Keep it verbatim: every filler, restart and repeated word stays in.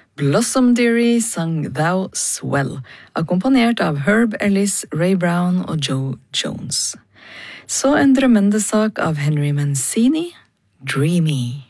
Blossom Dearie sang Thou Swell, akkompagnert av Herb Ellis, Ray Brown og Joe Jones. Så en drømmende sak av Henry Mancini, Dreamy.